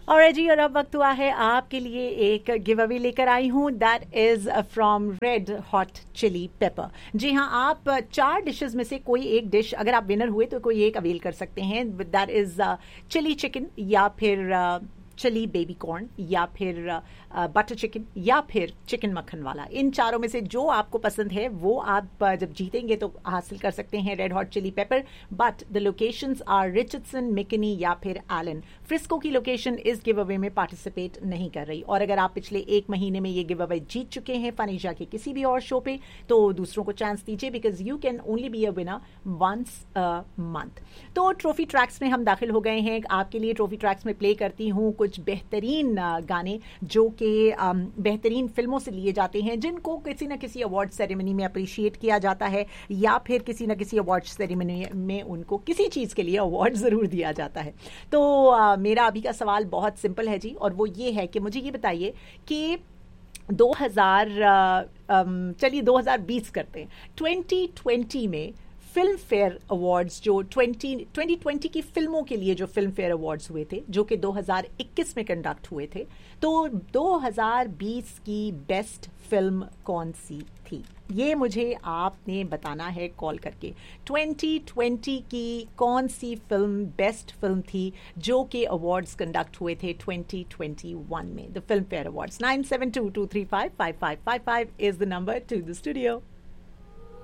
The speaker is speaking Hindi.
और जी, और अब वक्त हुआ है आपके लिए एक गिव अवे लेकर आई हूँ, that is from red hot chilli paper. जी हाँ, आप 4 डिशेस में से कोई एक डिश, अगर आप विनर हुए तो कोई एक अवेल कर सकते हैं। दैट इज चिली चिकन, या फिर चिली बेबी कॉर्न, या फिर बटर चिकन, या फिर चिकन मक्खन वाला। इन चारों में से जो आपको पसंद है वो आप जब जीतेंगे तो हासिल कर सकते हैं red hot chilli paper. But the locations are Richardson, मिकनी या फिर एलन। फ्रिस्को की लोकेशन इस गिव अवे में पार्टिसिपेट नहीं कर रही। और अगर आप पिछले 1 महीने में ये गिव अवे जीत चुके हैं फनीजा के किसी भी और शो पे, तो दूसरों को चांस दीजिए, because you can only be a winner once a month. तो ट्रॉफी ट्रैक्स में हम दाखिल हो गए हैं। आपके लिए ट्रॉफी ट्रैक्स में प्ले करती हूँ कुछ बेहतरीन गाने जो कि बेहतरीन फिल्मों से लिए जाते हैं, जिनको किसी न किसी अवार्ड सेरेमनी में अप्रिशिएट किया जाता है, या फिर किसी न किसी अवार्ड सेरेमनी में उनको किसी चीज़ के लिए अवार्ड ज़रूर दिया जाता है। तो मेरा अभी का सवाल बहुत सिंपल है जी, और वो ये है कि मुझे ये बताइए कि 2000 चलिए 2020 करते हैं, 2020 में फिल्म फेयर अवार्ड्स, जो 2020 की फिल्मों के लिए जो फिल्म फेयर अवार्ड्स हुए थे, जो कि 2021 में कंडक्ट हुए थे, तो 2020 की बेस्ट फिल्म कौन सी थी? ये मुझे आपने बताना है कॉल करके। 2020 की कौन सी फिल्म बेस्ट फिल्म थी जो कि अवार्ड्स कंडक्ट हुए थे 2021 में, the film fair awards. 9722355555 is the number two the studio.